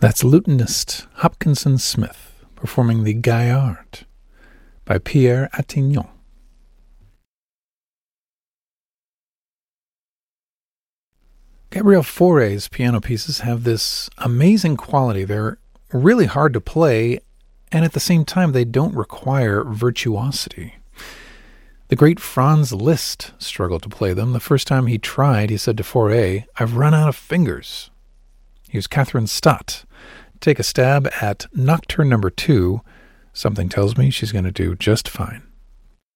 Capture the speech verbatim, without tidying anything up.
That's lutenist Hopkinson Smith performing the Gaillard by Pierre Attignon. Gabriel Fauré's piano pieces have this amazing quality. They're really hard to play, and at the same time, they don't require virtuosity. The great Franz Liszt struggled to play them. The first time he tried, he said to Fauré, "I've run out of fingers." Here's Catherine Stott. Take a stab at Nocturne number two. Something tells me she's going to do just fine.